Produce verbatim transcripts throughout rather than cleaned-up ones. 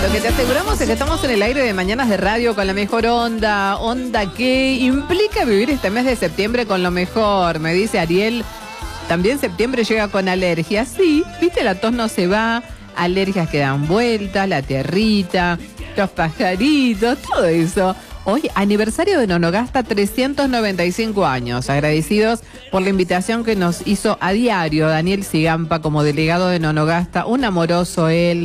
Lo que te aseguramos es que estamos en el aire de Mañanas de Radio con la mejor onda, onda que implica vivir este mes de septiembre con lo mejor. Me dice Ariel, también septiembre llega con alergias. Sí, viste, la tos no se va, alergias que dan vueltas, la tierrita, los pajaritos, todo eso. Hoy, aniversario de Nonogasta, trescientos noventa y cinco años. Agradecidos por la invitación que nos hizo a diario Daniel Sigampa como delegado de Nonogasta. Un amoroso él.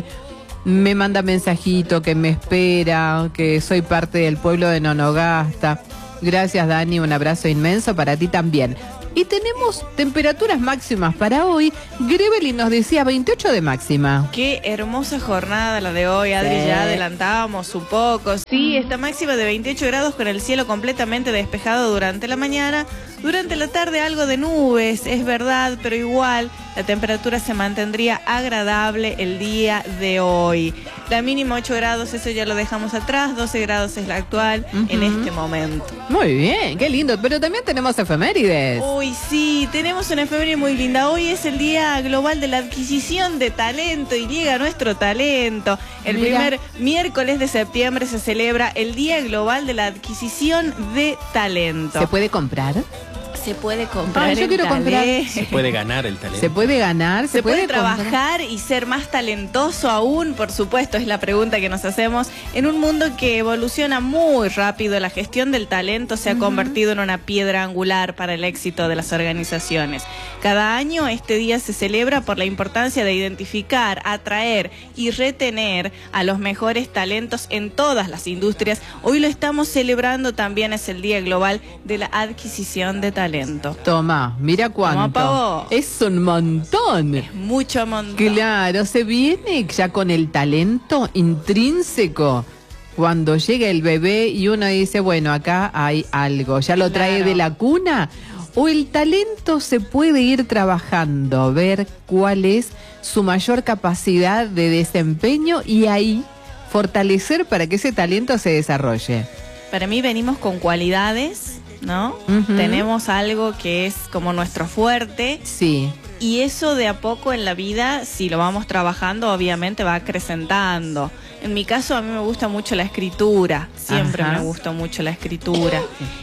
Me manda mensajito que me espera, que soy parte del pueblo de Nonogasta. Gracias, Dani, un abrazo inmenso para ti también. Y tenemos temperaturas máximas para hoy. Grevelin nos decía veintiocho de máxima. Qué hermosa jornada la de hoy, Adri, sí. Ya adelantábamos un poco. Sí, esta máxima de veintiocho grados con el cielo completamente despejado durante la mañana. Durante la tarde algo de nubes, es verdad, pero igual la temperatura se mantendría agradable el día de hoy. La mínima ocho grados, eso ya lo dejamos atrás, doce grados es la actual uh-huh. en este momento. Muy bien, qué lindo, pero también tenemos efemérides. Uy, sí, tenemos una efeméride muy linda. Hoy es el Día Global de la Adquisición de Talento y llega nuestro talento. El Mira. primer miércoles de septiembre se celebra el Día Global de la Adquisición de Talento. ¿Se puede comprar? Se puede comprar. Ah, yo quiero comprar. Se puede ganar el talento. Se puede ganar, se, se puede, puede trabajar y ser más talentoso aún, por supuesto, es la pregunta que nos hacemos. En un mundo que evoluciona muy rápido, la gestión del talento se ha uh-huh. convertido en una piedra angular para el éxito de las organizaciones. Cada año este día se celebra por la importancia de identificar, atraer y retener a los mejores talentos en todas las industrias. Hoy lo estamos celebrando también, es el Día Global de la Adquisición de Talento. Toma, mira cuánto. Toma, es un montón. Es mucho montón. Claro, se viene ya con el talento intrínseco. Cuando llega el bebé y uno dice, bueno, acá hay algo. ¿Ya lo trae claro. de la cuna? O el talento se puede ir trabajando, ver cuál es su mayor capacidad de desempeño y ahí fortalecer para que ese talento se desarrolle. Para mí venimos con cualidades, ¿no? Uh-huh. Tenemos algo que es como nuestro fuerte. Sí. Y eso de a poco en la vida, si lo vamos trabajando, obviamente va acrecentando. En mi caso, a mí me gusta mucho la escritura. Siempre Ajá. me gustó mucho la escritura.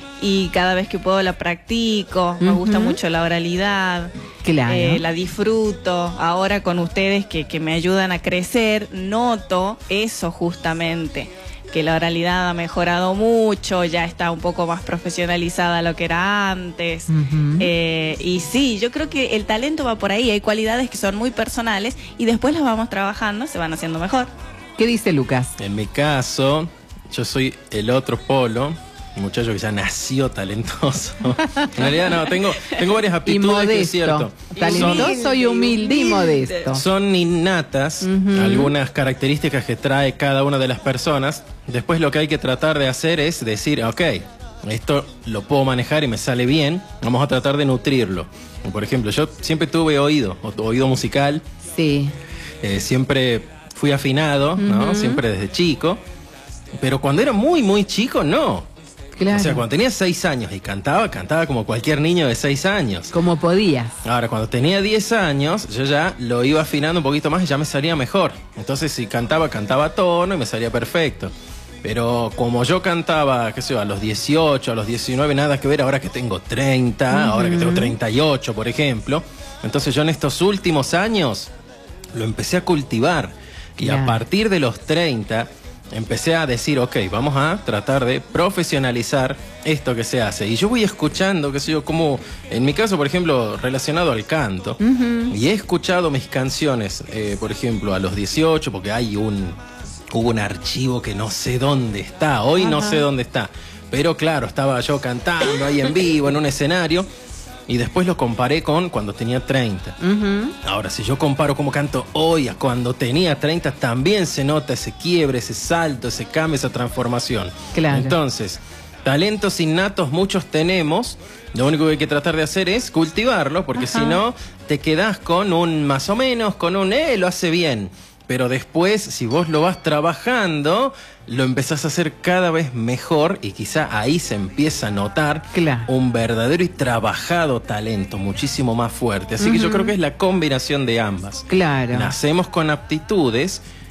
Y cada vez que puedo la practico. Uh-huh. Me gusta mucho la oralidad. Claro. Eh, la disfruto. Ahora con ustedes que, que me ayudan a crecer, noto eso justamente. Que la oralidad ha mejorado mucho, ya está un poco más profesionalizada lo que era antes. Uh-huh. eh, y sí, yo creo que el talento va por ahí, hay cualidades que son muy personales y después las vamos trabajando, se van haciendo mejor. ¿Qué dice Lucas? En mi caso, yo soy el otro polo, un muchacho que ya nació talentoso. En realidad no, tengo, tengo varias aptitudes, que es cierto. Talentoso son, y humilde y modesto. Son innatas uh-huh. algunas características que trae cada una de las personas. Después lo que hay que tratar de hacer es decir, ok, esto lo puedo manejar y me sale bien, vamos a tratar de nutrirlo. Por ejemplo, yo siempre tuve oído, oído musical. Sí. Eh, siempre fui afinado, uh-huh. ¿no? Siempre desde chico. Pero cuando era muy, muy chico, no. Claro. O sea, cuando tenía seis años y cantaba, cantaba como cualquier niño de seis años. Como podías. Ahora, cuando tenía diez años, yo ya lo iba afinando un poquito más y ya me salía mejor. Entonces, si cantaba, cantaba a tono y me salía perfecto. Pero como yo cantaba, qué sé yo, a los dieciocho, a los diecinueve, nada que ver, ahora que tengo treinta, uh-huh. ahora que tengo treinta y ocho, por ejemplo. Entonces, yo en estos últimos años lo empecé a cultivar. Y claro. a partir de los treinta... empecé a decir, ok, vamos a tratar de profesionalizar esto que se hace. Y yo voy escuchando, qué sé yo, como en mi caso, por ejemplo, relacionado al canto. Uh-huh. Y he escuchado mis canciones, eh, por ejemplo, a los dieciocho, porque hay un, hubo un archivo que no sé dónde está. Hoy uh-huh. no sé dónde está. Pero claro, estaba yo cantando ahí en vivo, en un escenario. Y después lo comparé con cuando tenía treinta. Uh-huh. Ahora, si yo comparo cómo canto hoy a cuando tenía treinta, también se nota ese quiebre, ese salto, ese cambio, esa transformación. Claro. Entonces, talentos innatos muchos tenemos. Lo único que hay que tratar de hacer es cultivarlo, porque Ajá. si no, te quedás con un más o menos, con un eh, lo hace bien. Pero después, si vos lo vas trabajando, lo empezás a hacer cada vez mejor y quizá ahí se empieza a notar claro. un verdadero y trabajado talento, muchísimo más fuerte. Así uh-huh. que yo creo que es la combinación de ambas. Claro. Nacemos con aptitudes,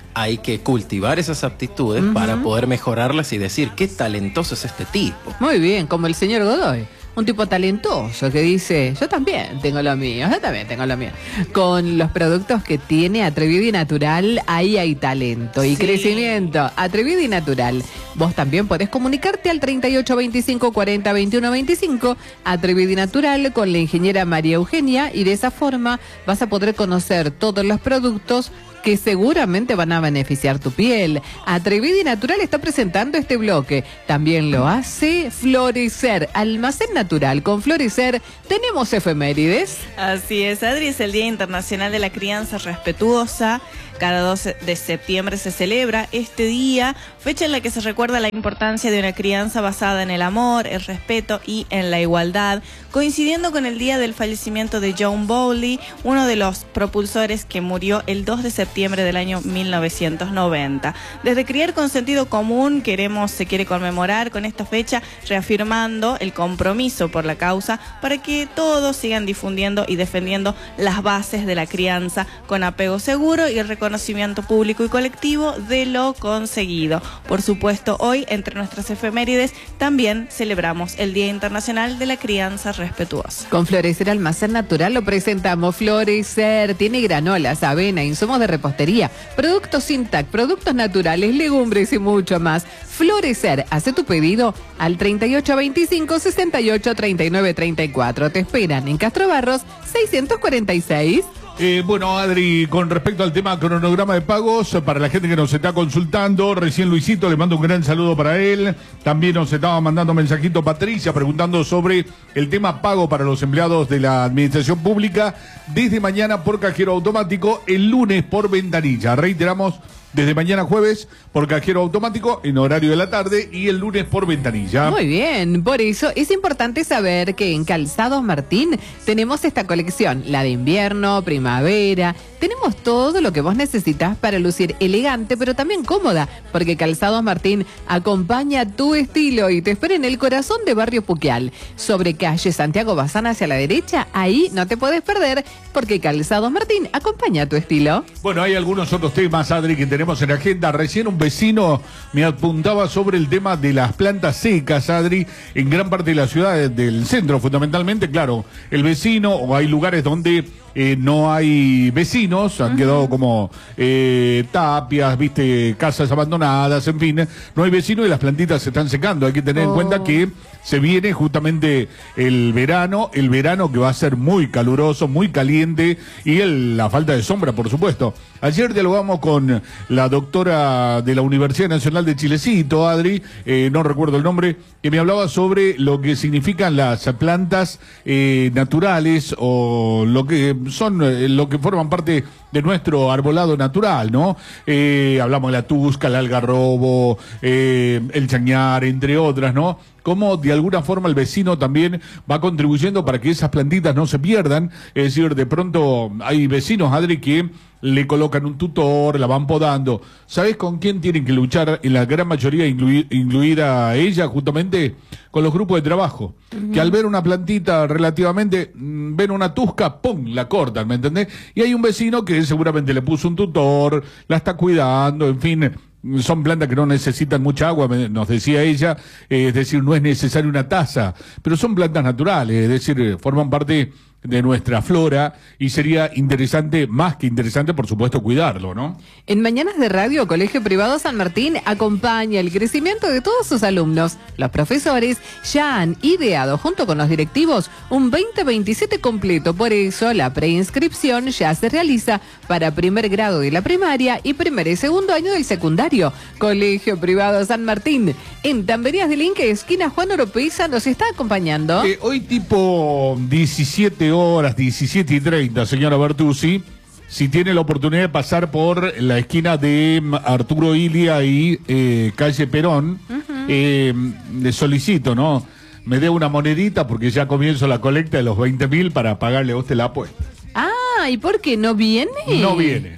hay que cultivar esas aptitudes uh-huh. para poder mejorarlas y decir qué talentoso es este tipo. Muy bien, como el señor Godoy. Un tipo talentoso que dice, yo también tengo lo mío, yo también tengo lo mío. Con los productos que tiene Atrevido y Natural, ahí hay talento y sí. crecimiento. Atrevido y Natural. Vos también podés comunicarte al treinta y ocho veinticinco cuarenta veintiuno veinticinco, Atrevido y Natural, con la ingeniera María Eugenia, y de esa forma vas a poder conocer todos los productos que seguramente van a beneficiar tu piel. Atrevido y Natural está presentando este bloque. También lo hace Florecer, almacén natural. Con Florecer tenemos efemérides. Así es, Adri, es el Día Internacional de la Crianza Respetuosa. Cada doce de septiembre se celebra este día, fecha en la que se recuerda la importancia de una crianza basada en el amor, el respeto y en la igualdad, coincidiendo con el día del fallecimiento de John Bowley, uno de los propulsores que murió el dos de septiembre del año mil novecientos noventa. Desde Criar con Sentido Común queremos, se quiere conmemorar con esta fecha, reafirmando el compromiso por la causa para que todos sigan difundiendo y defendiendo las bases de la crianza con apego seguro y reconocimiento conocimiento público y colectivo de lo conseguido. Por supuesto, hoy, entre nuestras efemérides, también celebramos el Día Internacional de la Crianza Respetuosa. Con Florecer Almacén Natural lo presentamos. Florecer tiene granolas, avena, insumos de repostería, productos Sintac, productos naturales, legumbres y mucho más. Florecer, hace tu pedido al treinta y ocho veinticinco sesenta y ocho treinta y nueve treinta y cuatro. Te esperan en Castro Barros seiscientos cuarenta y seis. Eh, bueno, Adri, con respecto al tema cronograma de pagos, para la gente que nos está consultando, recién Luisito, le mando un gran saludo para él. También nos estaba mandando mensajito Patricia preguntando sobre el tema pago para los empleados de la administración pública. Desde mañana por cajero automático, el lunes por ventanilla. Reiteramos, desde mañana jueves por cajero automático en horario de la tarde y el lunes por ventanilla. Muy bien, por eso es importante saber que en Calzados Martín tenemos esta colección, la de invierno, primavera. Tenemos todo lo que vos necesitas para lucir elegante, pero también cómoda, porque Calzados Martín acompaña tu estilo y te espera en el corazón de Barrio Puquial, sobre calle Santiago Bazán hacia la derecha. Ahí no te puedes perder, porque Calzados Martín acompaña tu estilo. Bueno, hay algunos otros temas, Adri, que tenemos en agenda. Recién un vecino me apuntaba sobre el tema de las plantas secas, Adri, en gran parte de la ciudad, del centro fundamentalmente. Claro, el vecino, o hay lugares donde Eh, no hay vecinos, han uh-huh. quedado como eh, tapias, viste, casas abandonadas, en fin, no hay vecinos y las plantitas se están secando. Hay que tener oh. en cuenta que se viene justamente el verano, el verano que va a ser muy caluroso, muy caliente, y el, la falta de sombra, por supuesto. Ayer dialogamos con la doctora de la Universidad Nacional de Chilecito, Adri, eh, no recuerdo el nombre, que me hablaba sobre lo que significan las plantas eh, naturales, o lo que son, eh, lo que forman parte de nuestro arbolado natural, ¿no? Eh, hablamos de la tusca, el algarrobo, eh, el chañar, entre otras, ¿no? Cómo de alguna forma el vecino también va contribuyendo para que esas plantitas no se pierdan. Es decir, de pronto hay vecinos, Adri, que le colocan un tutor, la van podando. ¿Sabés con quién tienen que luchar en la gran mayoría, incluir, incluir a ella justamente? Con los grupos de trabajo. Uh-huh. Que al ver una plantita relativamente, mmm, ven una tusca, ¡pum!, la cortan, ¿me entendés? Y hay un vecino que seguramente le puso un tutor, la está cuidando, en fin. Son plantas que no necesitan mucha agua, nos decía ella, eh, es decir, no es necesaria una taza, pero son plantas naturales, es decir, forman parte de nuestra flora y sería interesante, más que interesante, por supuesto, cuidarlo, ¿no? En Mañanas de Radio, Colegio Privado San Martín acompaña el crecimiento de todos sus alumnos. Los profesores ya han ideado, junto con los directivos, un veinte veintisiete completo. Por eso, la preinscripción ya se realiza para primer grado de la primaria y primer y segundo año del secundario. Colegio Privado San Martín, en Tamberías del Inque, esquina Juan Oropeza, nos está acompañando. Eh, hoy tipo diecisiete horas, diecisiete y treinta, señora Bertuzzi, si tiene la oportunidad de pasar por la esquina de Arturo Ilia y eh, calle Perón, uh-huh. eh, le solicito, ¿no? Me dé una monedita porque ya comienzo la colecta de los veinte mil para pagarle a usted la apuesta. Ah, ¿y por qué no viene? No viene.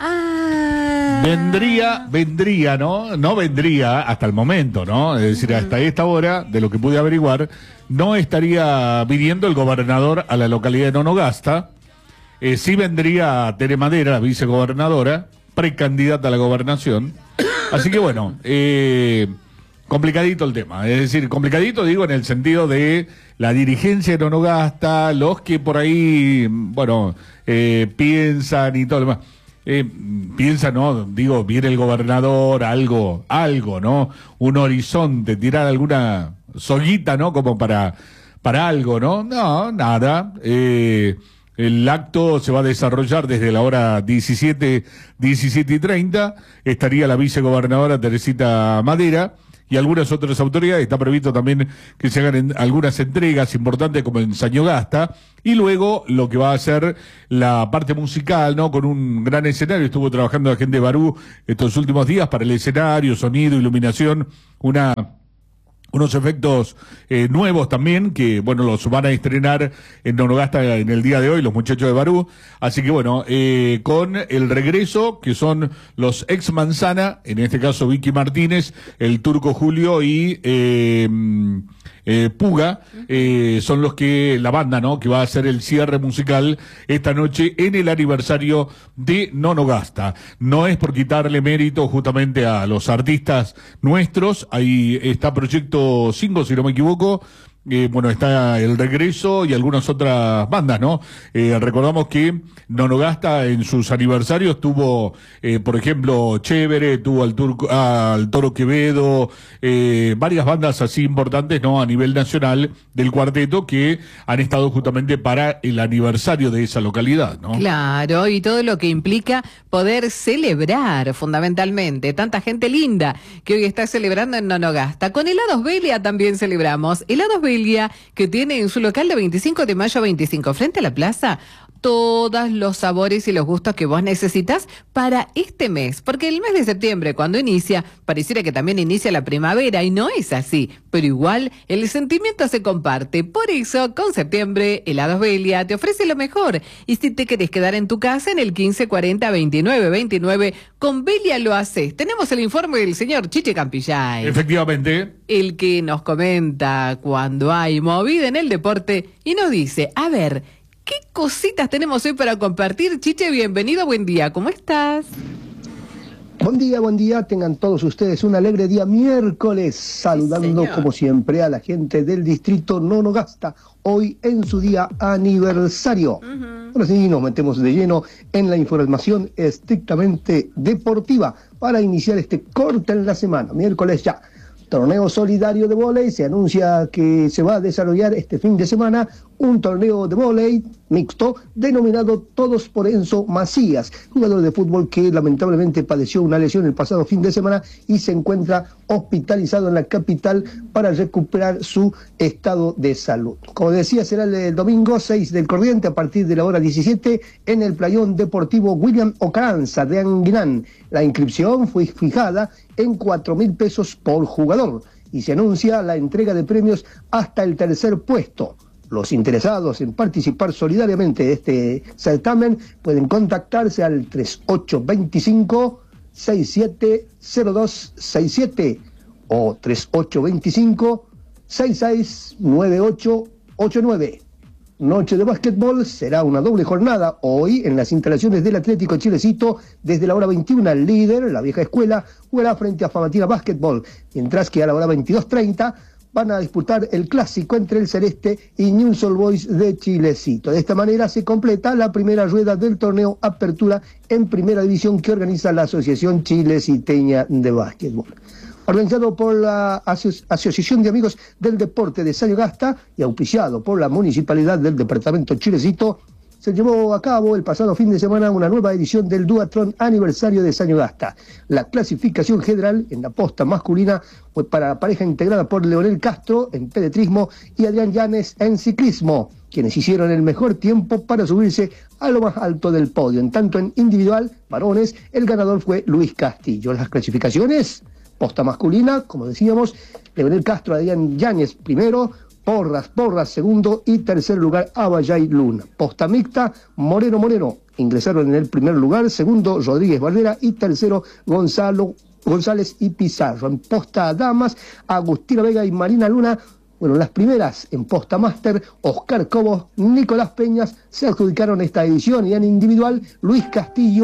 Ah. Vendría, vendría, ¿no? No vendría hasta el momento, ¿no? Es decir, uh-huh. hasta esta hora, de lo que pude averiguar, no estaría viniendo el gobernador a la localidad de Nonogasta. Eh, sí vendría Tere Madera, la vicegobernadora, precandidata a la gobernación. Así que bueno, eh, complicadito el tema. Es decir, complicadito digo en el sentido de la dirigencia de Nonogasta, los que por ahí, bueno, eh, piensan y todo lo demás. Eh, piensa, ¿no? Digo, viene el gobernador, algo, algo, ¿no? Un horizonte, tirar alguna soguita, ¿no? Como para, para algo, ¿no? No, nada. Eh, el acto se va a desarrollar desde la hora diecisiete, diecisiete y treinta. Estaría la vicegobernadora Teresita Madera y algunas otras autoridades. Está previsto también que se hagan en algunas entregas importantes como en Sañogasta, y luego lo que va a ser la parte musical, ¿no? Con un gran escenario. Estuvo trabajando la gente de Barú estos últimos días para el escenario, sonido, iluminación, una unos efectos eh, nuevos también, que bueno, los van a estrenar en Nonogasta en el día de hoy, los muchachos de Barú. Así que bueno, eh, con el regreso, que son los ex Manzana, en este caso Vicky Martínez, el Turco Julio y eh, eh, Puga, eh, son los que, la banda, ¿no? Que va a hacer el cierre musical esta noche en el aniversario de Nonogasta. No es por quitarle mérito justamente a los artistas nuestros, ahí está Proyecto cinco, si no me equivoco. Eh, bueno, está El Regreso y algunas otras bandas, ¿no? Eh, recordamos que Nonogasta en sus aniversarios tuvo, eh, por ejemplo, Chévere, tuvo al, Turco, al Toro Quevedo, eh, varias bandas así importantes, ¿no? A nivel nacional del cuarteto que han estado justamente para el aniversario de esa localidad, ¿no? Claro, y todo lo que implica poder celebrar, fundamentalmente, tanta gente linda que hoy está celebrando en Nonogasta. Con Helados Belia también celebramos. Helados Belia, que tiene en su local de veinticinco de mayo a veinticinco, frente a la plaza, todos los sabores y los gustos que vos necesitas para este mes, porque el mes de septiembre, cuando inicia, pareciera que también inicia la primavera, y no es así, pero igual el sentimiento se comparte. Por eso, con septiembre, Helados Belia te ofrece lo mejor, y si te querés quedar en tu casa, en el quince cuarenta veintinueve veintinueve, con Belia lo haces. Tenemos el informe del señor Chiche Campillay, Efectivamente. el que nos comenta cuando hay movida en el deporte y nos dice, a ver, ¿qué cositas tenemos hoy para compartir? Chiche, bienvenido, buen día, ¿cómo estás? Buen día, buen día, tengan todos ustedes un alegre día miércoles, saludando Sí, como siempre a la gente del distrito Nonogasta, hoy en su día aniversario. Uh-huh. Ahora sí, nos metemos de lleno en la información estrictamente deportiva para iniciar este corte en la semana, miércoles ya. Torneo solidario de vóley, se anuncia que se va a desarrollar este fin de semana un torneo de vóley mixto denominado Todos por Enzo Macías, jugador de fútbol que lamentablemente padeció una lesión el pasado fin de semana y se encuentra hospitalizado en la capital para recuperar su estado de salud. Como decía, será el domingo seis del corriente a partir de la hora diecisiete en el playón deportivo William Ocaranza de Anguilán. La inscripción fue fijada en cuatro mil pesos por jugador y se anuncia la entrega de premios hasta el tercer puesto. Los interesados en participar solidariamente de este certamen pueden contactarse al tres ocho dos cinco, seis siete cero dos seis siete o tres ocho dos cinco, seis seis nueve ocho ocho nueve. Noche de básquetbol, será una doble jornada hoy en las instalaciones del Atlético Chilecito. Desde la hora veintiuna, el líder, la vieja escuela, jugará frente a Famatina Básquetbol, mientras que a la hora veintidós treinta van a disputar el clásico entre el Celeste y Newell's Old Boys de Chilecito. De esta manera se completa la primera rueda del torneo Apertura en Primera División que organiza la Asociación Chileciteña de Básquetbol. Organizado por la Aso- Asociación de Amigos del Deporte de Sañogasta y auspiciado por la Municipalidad del Departamento Chilecito, se llevó a cabo el pasado fin de semana una nueva edición del Duatlón Aniversario de Sañogasta. La clasificación general en la posta masculina fue para la pareja integrada por Leonel Castro en pedetrismo y Adrián Llanes en ciclismo, quienes hicieron el mejor tiempo para subirse a lo más alto del podio. En tanto en individual, varones, el ganador fue Luis Castillo. Las clasificaciones, posta masculina, como decíamos, Leonel Castro, Adrián Llanes primero, Porras, Porras segundo y tercer lugar Abayay Luna. Posta mixta, Moreno Moreno ingresaron en el primer lugar, segundo Rodríguez Valera y tercero Gonzalo González y Pizarro. En posta damas, Agustina Vega y Marina Luna, bueno, las primeras en posta máster, Oscar Cobos, Nicolás Peñas se adjudicaron esta edición, y en individual Luis Castillo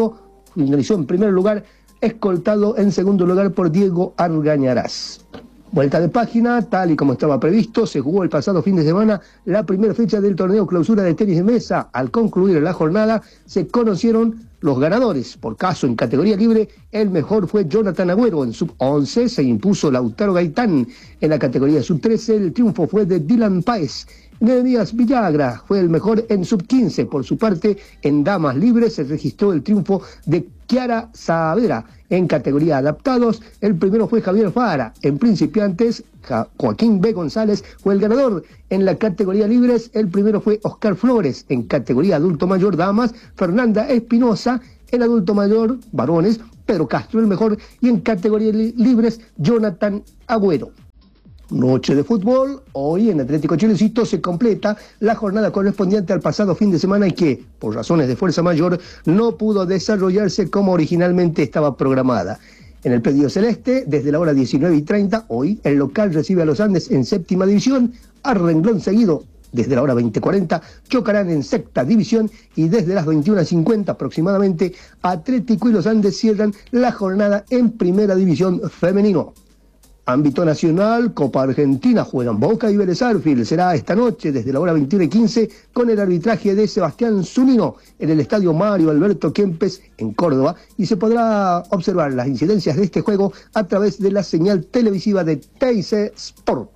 finalizó en primer lugar, escoltado en segundo lugar por Diego Argañarás. Vuelta de página, tal y como estaba previsto, se jugó el pasado fin de semana la primera fecha del torneo clausura de tenis de mesa. Al concluir la jornada, se conocieron los ganadores. Por caso, en categoría libre, el mejor fue Jonathan Agüero. En sub once se impuso Lautaro Gaitán. En la categoría sub trece, el triunfo fue de Dylan Páez. Nehemías Villagra fue el mejor en sub quince. Por su parte, en damas libres se registró el triunfo de Kiara Saavedra. En categoría adaptados, el primero fue Javier Fara. En principiantes, ja Joaquín B. González fue el ganador. En la categoría libres, el primero fue Oscar Flores. En categoría adulto mayor damas, Fernanda Espinosa. En adulto mayor varones, Pedro Castro el mejor. Y en categoría li libres, Jonathan Agüero. Noche de fútbol, hoy en Atlético Chilecito se completa la jornada correspondiente al pasado fin de semana y que, por razones de fuerza mayor, no pudo desarrollarse como originalmente estaba programada. En el predio celeste, desde la hora diecinueve y treinta, hoy el local recibe a los Andes en séptima división, a renglón seguido. Desde la hora veinte cuarenta chocarán en sexta división y desde las veintiuna cincuenta aproximadamente, Atlético y los Andes cierran la jornada en primera división femenino. Ámbito nacional, Copa Argentina, juegan Boca y Vélez Sarsfield. Será esta noche desde la hora veintiuna y quince con el arbitraje de Sebastián Zunino en el estadio Mario Alberto Kempes en Córdoba y se podrá observar las incidencias de este juego a través de la señal televisiva de T I C Sport.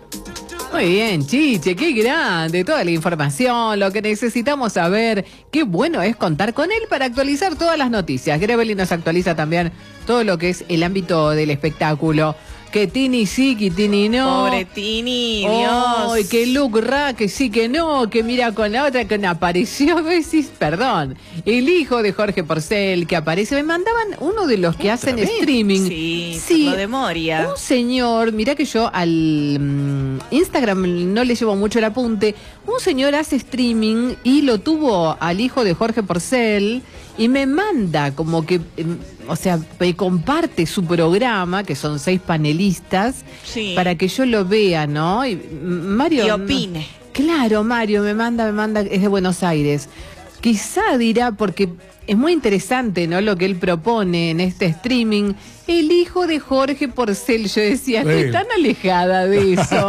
Muy bien, Chiche, qué grande, toda la información, lo que necesitamos saber, qué bueno es contar con él para actualizar todas las noticias. Grevely nos actualiza también todo lo que es el ámbito del espectáculo. Que Tini sí, que Tini no. Pobre Tini, Dios. Ay, que Luke Ra, que sí, que no, que mira con la otra que no apareció. Decís, perdón. El hijo de Jorge Porcel que aparece. Me mandaban uno de los que hacen vez? streaming. Sí, sí, lo de Moria. Un señor, mira que yo al um, Instagram no le llevo mucho el apunte. Un señor hace streaming y lo tuvo al hijo de Jorge Porcel y me manda como que, o sea, me comparte su programa, que son seis panelistas, sí, para que yo lo vea, ¿no? Y Mario... Y opine. No, claro, Mario, me manda, me manda, es de Buenos Aires. Quizá dirá, porque es muy interesante, ¿no? Lo que él propone en este streaming. El hijo de Jorge Porcel, yo decía, estoy sí. tan alejada de eso.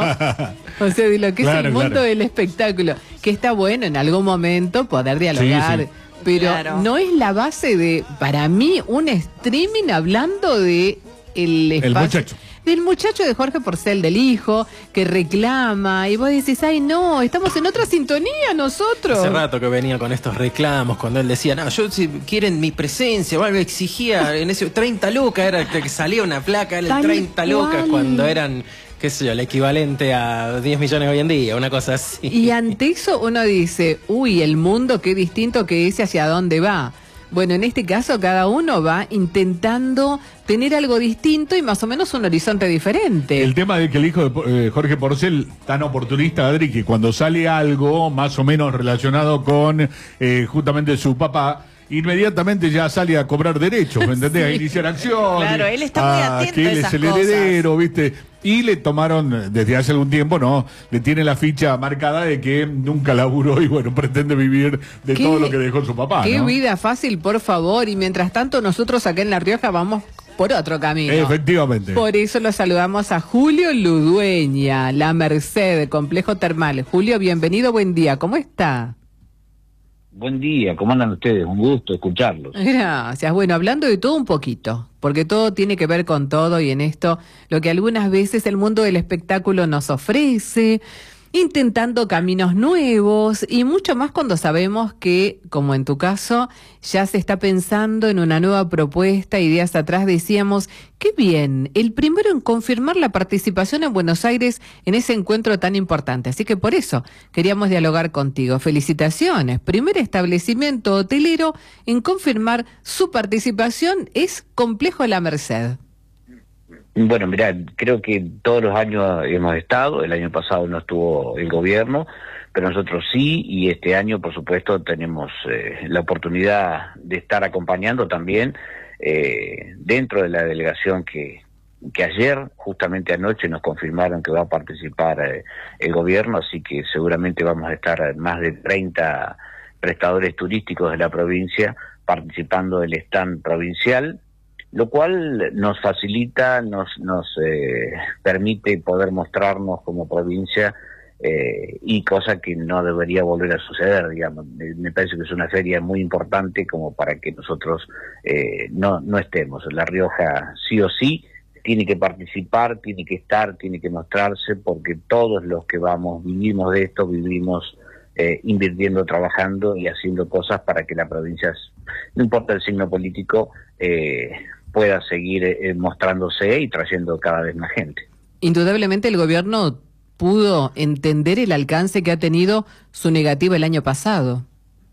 O sea, de lo que claro, es el mundo claro. del espectáculo. Que está bueno en algún momento poder dialogar. Sí, sí. Pero claro, no es la base de, para mí, un streaming hablando de el espacio. El muchacho. Del muchacho de Jorge Porcel, del hijo, que reclama, y vos decís, ay no, estamos en otra sintonía nosotros. Hace rato que venía con estos reclamos, cuando él decía, no, yo si quieren mi presencia, o algo, exigía en ese treinta lucas, era que salía una placa, era el Tal treinta lucas, cual. cuando eran, qué sé yo, el equivalente a diez millones hoy en día, una cosa así. Y ante eso uno dice, uy, el mundo qué distinto que es, hacia dónde va. Bueno, en este caso cada uno va intentando tener algo distinto y más o menos un horizonte diferente. El tema de que el hijo de eh, Jorge Porcel, tan oportunista, Adri, que cuando sale algo más o menos relacionado con eh, justamente su papá, inmediatamente ya sale a cobrar derechos, ¿me entendés? Sí. A iniciar acciones. Claro, él está muy atento que a él esas es el cosas. heredero, ¿viste? Y le tomaron, desde hace algún tiempo, ¿no? Le tiene la ficha marcada de que nunca laburó y, bueno, pretende vivir de ¿Qué, todo lo que dejó su papá, Qué ¿no? vida fácil, por favor. Y mientras tanto, nosotros acá en La Rioja vamos por otro camino. Efectivamente. Por eso lo saludamos a Julio Ludueña, La Merced, Complejo Termal. Julio, bienvenido, buen día. ¿Cómo está? Buen día, ¿cómo andan ustedes? Un gusto escucharlos. Gracias. Bueno, hablando de todo un poquito, porque todo tiene que ver con todo y en esto lo que algunas veces el mundo del espectáculo nos ofrece, intentando caminos nuevos y mucho más cuando sabemos que, como en tu caso, ya se está pensando en una nueva propuesta y días atrás decíamos, qué bien, el primero en confirmar la participación en Buenos Aires en ese encuentro tan importante. Así que por eso queríamos dialogar contigo. Felicitaciones. Primer establecimiento hotelero en confirmar su participación es Complejo La Merced. Bueno, mirá, creo que todos los años hemos estado, el año pasado no estuvo el gobierno, pero nosotros sí, y este año, por supuesto, tenemos eh, la oportunidad de estar acompañando también eh, dentro de la delegación que, que ayer, justamente anoche, nos confirmaron que va a participar eh, el gobierno, así que seguramente vamos a estar más de treinta prestadores turísticos de la provincia participando del stand provincial, lo cual nos facilita, nos, nos eh, permite poder mostrarnos como provincia, eh, y cosa que no debería volver a suceder, digamos. Me parece que es una feria muy importante como para que nosotros eh, no, no estemos. La Rioja sí o sí tiene que participar, tiene que estar, tiene que mostrarse, porque todos los que vamos, vivimos de esto, vivimos eh, invirtiendo, trabajando y haciendo cosas para que la provincia, no importa el signo político, eh, pueda seguir eh, mostrándose y trayendo cada vez más gente. Indudablemente el gobierno pudo entender el alcance que ha tenido su negativa el año pasado.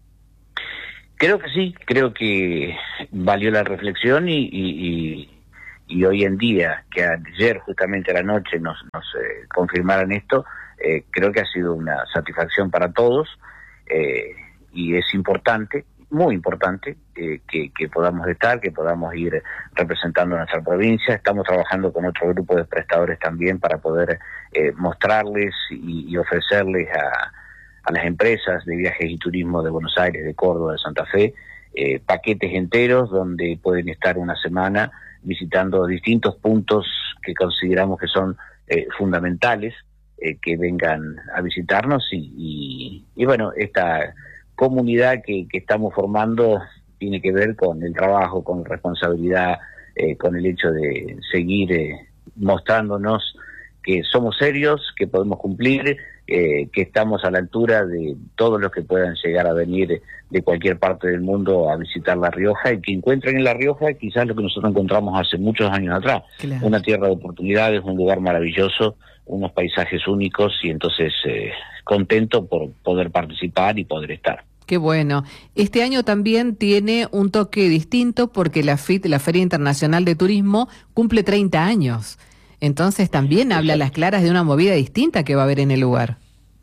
Creo que sí, creo que valió la reflexión y, y, y, y hoy en día, que ayer justamente a la noche nos, nos eh, confirmaran esto, eh, creo que ha sido una satisfacción para todos, eh, y es importante, muy importante, eh, que, que podamos estar, que podamos ir representando a nuestra provincia. Estamos trabajando con otro grupo de prestadores también para poder eh, mostrarles y, y ofrecerles a, a las empresas de viajes y turismo de Buenos Aires, de Córdoba, de Santa Fe, eh, paquetes enteros donde pueden estar una semana visitando distintos puntos que consideramos que son eh, fundamentales, eh, que vengan a visitarnos y, y, y bueno, esta comunidad que, que estamos formando tiene que ver con el trabajo, con responsabilidad, eh, con el hecho de seguir eh, mostrándonos que somos serios, que podemos cumplir, eh, que estamos a la altura de todos los que puedan llegar a venir de cualquier parte del mundo a visitar La Rioja, y que encuentren en La Rioja quizás lo que nosotros encontramos hace muchos años atrás, claro. Una tierra de oportunidades, un lugar maravilloso, unos paisajes únicos, y entonces eh, contento por poder participar y poder estar. Qué bueno. Este año también tiene un toque distinto porque la F I T, la Feria Internacional de Turismo, cumple treinta años. Entonces también habla a las claras de una movida distinta que va a haber en el lugar.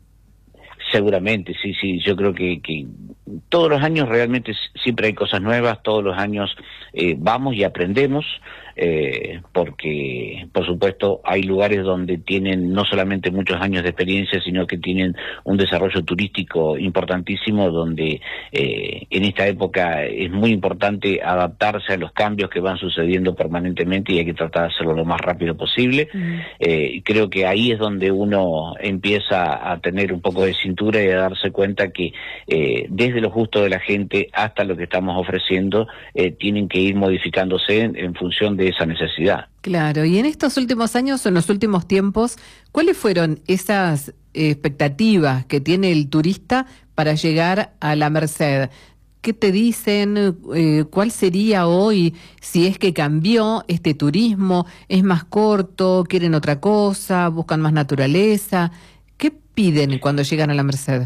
Seguramente, sí, sí. Yo creo que, que todos los años realmente siempre hay cosas nuevas, todos los años eh, vamos y aprendemos, eh, porque por supuesto hay lugares donde tienen no solamente muchos años de experiencia, sino que tienen un desarrollo turístico importantísimo, donde eh, en esta época es muy importante adaptarse a los cambios que van sucediendo permanentemente, y hay que tratar de hacerlo lo más rápido posible. Mm. Eh, creo que ahí es donde uno empieza a tener un poco de cintura y a darse cuenta que eh, desde lo justo de la gente hasta lo que estamos ofreciendo eh, tienen que ir modificándose en, en función de esa necesidad. Claro, y en estos últimos años, en los últimos tiempos, ¿cuáles fueron esas expectativas que tiene el turista para llegar a la Merced? ¿Qué te dicen? Eh, ¿Cuál sería hoy, si es que cambió este turismo? ¿Es más corto? ¿Quieren otra cosa? ¿Buscan más naturaleza? ¿Qué piden cuando llegan a la Merced?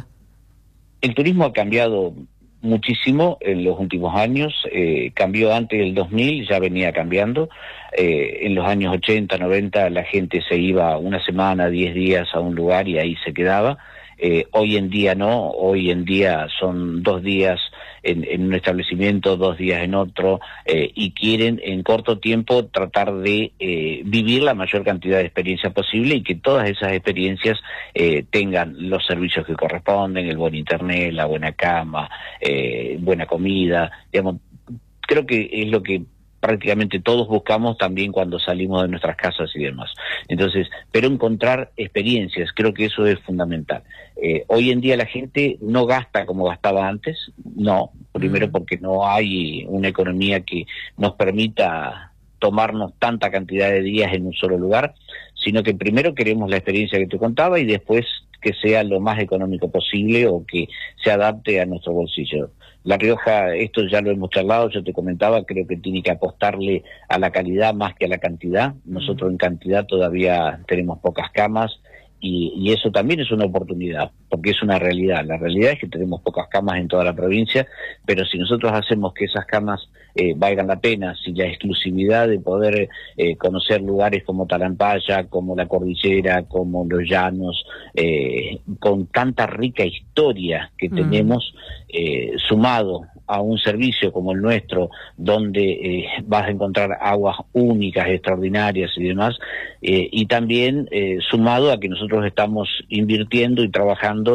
El turismo ha cambiado muchísimo en los últimos años, eh, cambió antes del dos mil, ya venía cambiando, eh, en los años ochenta, noventa la gente se iba una semana, diez días a un lugar y ahí se quedaba. Eh, hoy en día no, hoy en día son dos días en, en un establecimiento, dos días en otro, eh, y quieren en corto tiempo tratar de eh, vivir la mayor cantidad de experiencias posible, y que todas esas experiencias eh, tengan los servicios que corresponden, el buen internet, la buena cama, eh, buena comida, digamos. Creo que es lo que prácticamente todos buscamos también cuando salimos de nuestras casas y demás. Entonces, pero encontrar experiencias, creo que eso es fundamental. Eh, hoy en día la gente no gasta como gastaba antes, no, primero porque no hay una economía que nos permita tomarnos tanta cantidad de días en un solo lugar, sino que primero queremos la experiencia que te contaba y después que sea lo más económico posible o que se adapte a nuestro bolsillo. La Rioja, esto ya lo hemos charlado, yo te comentaba, creo que tiene que apostarle a la calidad más que a la cantidad. Nosotros en cantidad todavía tenemos pocas camas, y, y eso también es una oportunidad, porque es una realidad. La realidad es que tenemos pocas camas en toda la provincia, pero si nosotros hacemos que esas camas eh, valgan la pena, si la exclusividad de poder eh, conocer lugares como Talampaya, como la Cordillera, como los Llanos, eh, con tanta rica historia que mm. tenemos, eh, sumado a un servicio como el nuestro, donde eh, vas a encontrar aguas únicas, extraordinarias y demás, eh, y también eh, sumado a que nosotros estamos invirtiendo y trabajando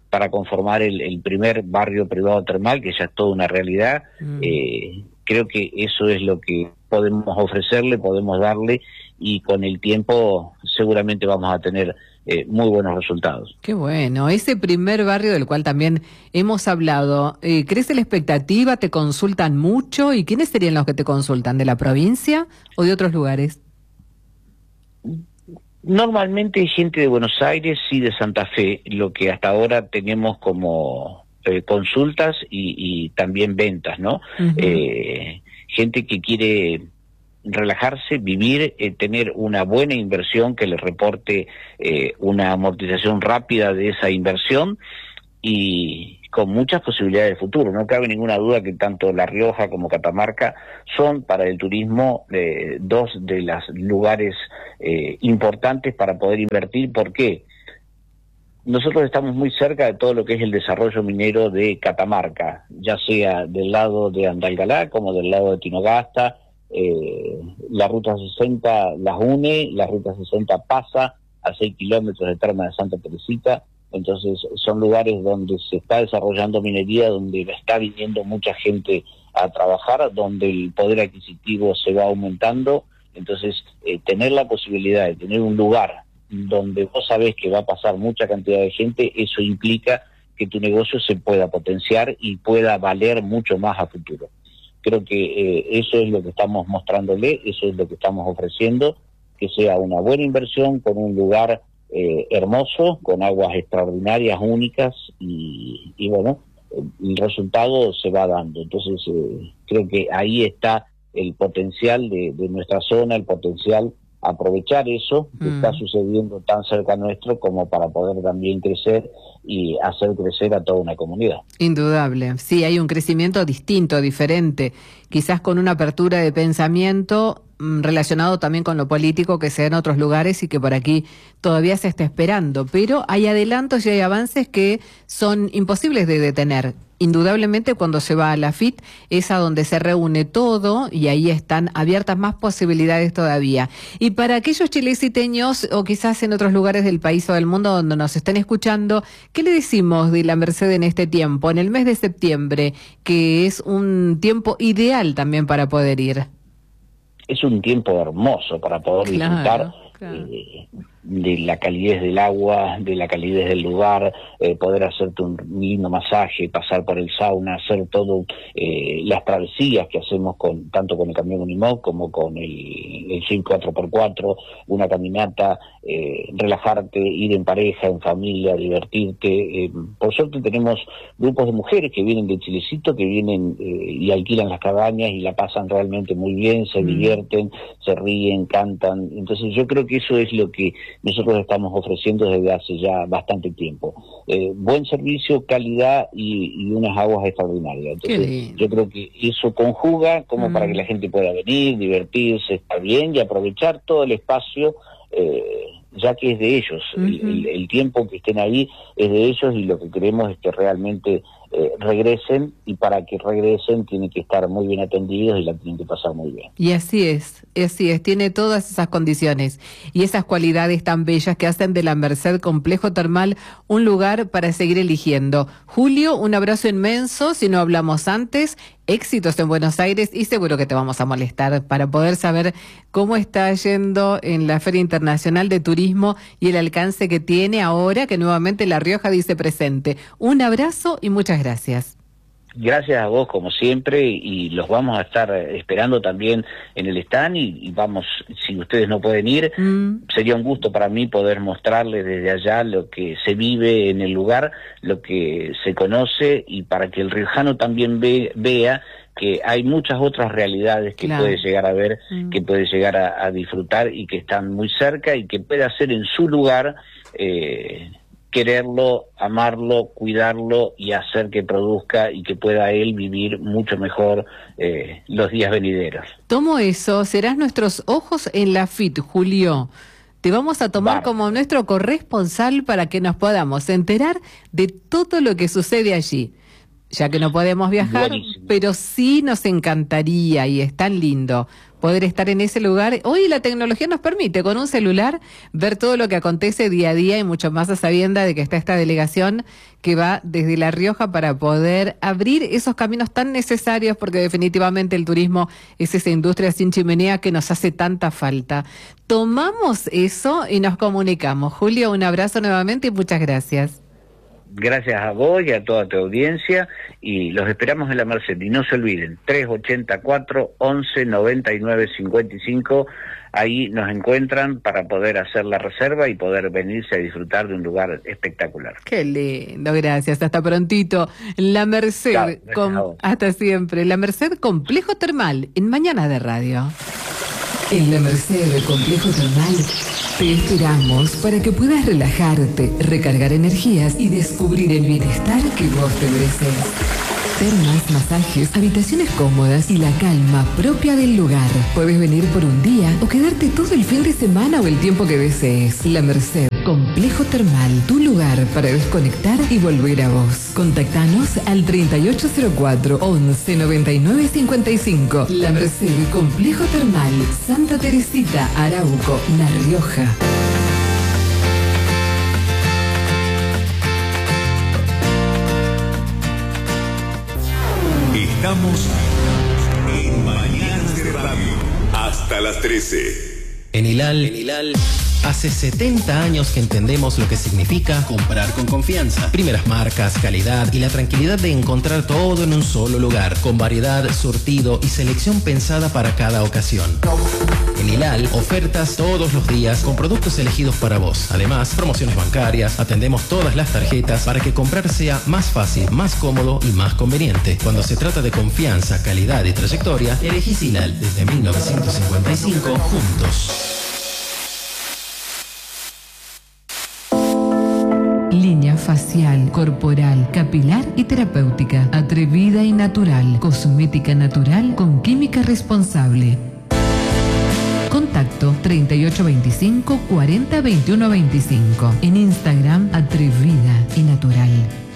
para conformar el, el primer barrio privado termal, que ya es toda una realidad. Mm. Eh, creo que eso es lo que podemos ofrecerle, podemos darle, y con el tiempo seguramente vamos a tener eh, muy buenos resultados. Qué bueno. Ese primer barrio del cual también hemos hablado, eh, ¿crece la expectativa? ¿Te consultan mucho? ¿Y quiénes serían los que te consultan? ¿De la provincia o de otros lugares? Normalmente hay gente de Buenos Aires y de Santa Fe, lo que hasta ahora tenemos como eh, consultas y, y también ventas, ¿no? Uh-huh. Eh, gente que quiere relajarse, vivir, eh, tener una buena inversión que le reporte eh, una amortización rápida de esa inversión y con muchas posibilidades de futuro. No cabe ninguna duda que tanto La Rioja como Catamarca son para el turismo eh, dos de los lugares eh, importantes para poder invertir. ¿Por qué? Nosotros estamos muy cerca de todo lo que es el desarrollo minero de Catamarca, ya sea del lado de Andalgalá como del lado de Tinogasta. Eh, la ruta sesenta las une, la ruta sesenta pasa a seis kilómetros de Terma de Santa Teresita. Entonces son lugares donde se está desarrollando minería, donde está viniendo mucha gente a trabajar, donde el poder adquisitivo se va aumentando. Entonces eh, tener la posibilidad de tener un lugar donde vos sabés que va a pasar mucha cantidad de gente, eso implica que tu negocio se pueda potenciar y pueda valer mucho más a futuro. Creo que eh, eso es lo que estamos mostrándole, eso es lo que estamos ofreciendo, que sea una buena inversión con un lugar Eh, hermoso, con aguas extraordinarias, únicas, y, y bueno, el resultado se va dando. Entonces eh, creo que ahí está el potencial de, de nuestra zona, el potencial aprovechar eso que mm. está sucediendo tan cerca nuestro como para poder también crecer y hacer crecer a toda una comunidad. Indudable, sí, hay un crecimiento distinto, diferente, quizás con una apertura de pensamiento relacionado también con lo político que se da en otros lugares y que por aquí todavía se está esperando, pero hay adelantos y hay avances que son imposibles de detener. Indudablemente cuando se va a la F I T es a donde se reúne todo y ahí están abiertas más posibilidades todavía. Y para aquellos chileciteños o quizás en otros lugares del país o del mundo donde nos estén escuchando, ¿qué le decimos de la Merced en este tiempo, en el mes de septiembre, que es un tiempo ideal también para poder ir? Es un tiempo hermoso para poder claro, disfrutar claro. Eh, de la calidez del agua, de la calidez del lugar, eh, poder hacerte un lindo masaje, pasar por el sauna, hacer todo, eh, las travesías que hacemos con tanto con el camión Unimog como con el, el Jeep cuatro por cuatro, una caminata, eh, relajarte, ir en pareja, en familia, divertirte. Eh, por suerte tenemos grupos de mujeres que vienen de Chilecito, que vienen eh, y alquilan las cabañas y la pasan realmente muy bien, se mm. divierten, se ríen, cantan. Entonces yo creo que eso es lo que nosotros estamos ofreciendo desde hace ya bastante tiempo. Eh, buen servicio, calidad y, y unas aguas extraordinarias. Entonces, yo creo que eso conjuga como mm. para que la gente pueda venir, divertirse, estar bien y aprovechar todo el espacio, eh, ya que es de ellos. Uh-huh. el, el, el tiempo que estén ahí es de ellos y lo que queremos es que realmente eh, regresen, y para que regresen tienen que estar muy bien atendidos y la tienen que pasar muy bien. Y así es, así es, tiene todas esas condiciones y esas cualidades tan bellas que hacen de la Merced Complejo Termal un lugar para seguir eligiendo. Julio, un abrazo inmenso, si no hablamos antes, éxitos en Buenos Aires y seguro que te vamos a molestar para poder saber cómo está yendo en la Feria Internacional de Turismo y el alcance que tiene ahora que nuevamente La Rioja dice presente. Un abrazo y muchas gracias. Gracias a vos, como siempre, y los vamos a estar esperando también en el stand, y, y vamos, si ustedes no pueden ir, mm. sería un gusto para mí poder mostrarles desde allá lo que se vive en el lugar, lo que se conoce, y para que el riojano también ve, vea que hay muchas otras realidades que claro. puede llegar a ver, mm. que puede llegar a, a disfrutar y que están muy cerca y que puede hacer en su lugar, eh, quererlo, amarlo, cuidarlo y hacer que produzca y que pueda él vivir mucho mejor eh, los días venideros. Tomo eso, serás nuestros ojos en la F I T, Julio. Te vamos a tomar Bar. como nuestro corresponsal para que nos podamos enterar de todo lo que sucede allí. Ya que no podemos viajar, Buenísimo. pero sí nos encantaría y es tan lindo poder estar en ese lugar. Hoy la tecnología nos permite, con un celular, ver todo lo que acontece día a día y mucho más a sabienda de que está esta delegación que va desde La Rioja para poder abrir esos caminos tan necesarios, porque definitivamente el turismo es esa industria sin chimenea que nos hace tanta falta. Tomamos eso y nos comunicamos. Julio, un abrazo nuevamente y muchas gracias. Gracias a vos y a toda tu audiencia, y los esperamos en la Merced. Y no se olviden, tres ochenta y cuatro, once noventa y nueve cincuenta y cinco, ahí nos encuentran para poder hacer la reserva y poder venirse a disfrutar de un lugar espectacular. Qué lindo, gracias. Hasta prontito. La Merced, Chao, com- hasta siempre. La Merced Complejo Termal, en Mañana de Radio. En la Merced del Complejo Termal te esperamos para que puedas relajarte, recargar energías y descubrir el bienestar que vos te mereces. Termas, masajes, habitaciones cómodas y la calma propia del lugar. Puedes venir por un día o quedarte todo el fin de semana o el tiempo que desees. La Merced Complejo Termal, tu lugar para desconectar y volver a vos. Contactanos al treinta y ocho cero cuatro, once noventa y nueve cincuenta y cinco. La Merced Complejo Termal, Santa Teresita, Arauco, La Rioja. Estamos en Mañanas de Radio hasta las trece. En Hilal, en Hilal, hace setenta años que entendemos lo que significa comprar con confianza. Primeras marcas, calidad y la tranquilidad de encontrar todo en un solo lugar, con variedad, surtido y selección pensada para cada ocasión. En Hilal, ofertas todos los días con productos elegidos para vos. Además, promociones bancarias, atendemos todas las tarjetas para que comprar sea más fácil, más cómodo y más conveniente. Cuando se trata de confianza, calidad y trayectoria, elegís Hilal desde mil novecientos cincuenta y cinco juntos. Línea facial, corporal, capilar y terapéutica. Atrevida y natural. Cosmética natural con química responsable. Contacto treinta y ocho veinticinco, cuarenta veintiuno veinticinco. En Instagram, Atrevida y Natural.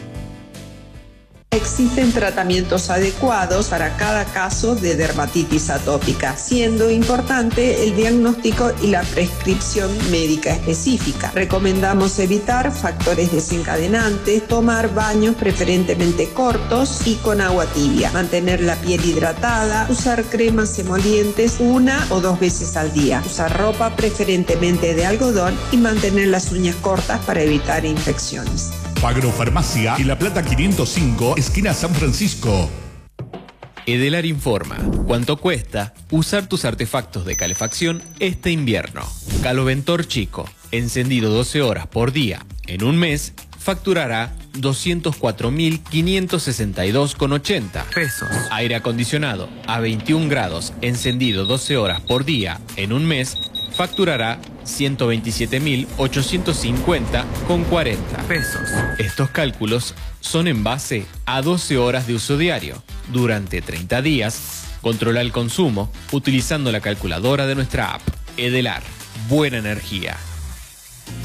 Existen tratamientos adecuados para cada caso de dermatitis atópica, siendo importante el diagnóstico y la prescripción médica específica. Recomendamos evitar factores desencadenantes, tomar baños preferentemente cortos y con agua tibia, mantener la piel hidratada, usar cremas emolientes una o dos veces al día, usar ropa preferentemente de algodón y mantener las uñas cortas para evitar infecciones. Agrofarmacia y La Plata quinientos cinco, esquina San Francisco. Edelar informa cuánto cuesta usar tus artefactos de calefacción este invierno. Caloventor Chico, encendido doce horas por día en un mes, facturará doscientos cuatro mil quinientos sesenta y dos con ochenta pesos. Aire acondicionado a veintiún grados, encendido doce horas por día en un mes, facturará ciento veintisiete mil ochocientos cincuenta con cuarenta pesos. Estos cálculos son en base a doce horas de uso diario. Durante treinta días, controla el consumo utilizando la calculadora de nuestra app. Edelar, buena energía.